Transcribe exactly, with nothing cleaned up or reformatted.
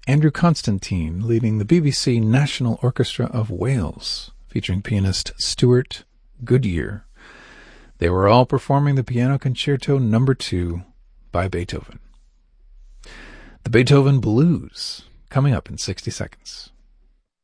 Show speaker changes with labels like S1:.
S1: Andrew Constantine leading the B B C National Orchestra of Wales, featuring pianist Stuart Goodyear. They were all performing the Piano Concerto Number two by Beethoven. The Beethoven Blues, coming up in sixty seconds.